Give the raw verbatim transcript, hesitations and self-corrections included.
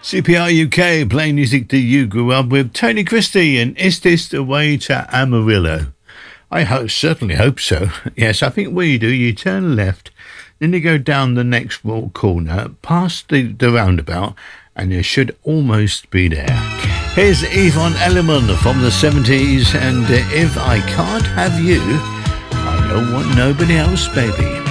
C P R U K, playing music that you grew up with. Tony Christie, and Is This the Way to Amarillo? I hope, certainly hope so. Yes, I think what you do, you turn left, then you go down the next walk corner, past the, the roundabout, and you should almost be there. Here's Yvonne Elliman from the seventies, and uh, If I Can't Have You, I Don't Want Nobody Else, Baby.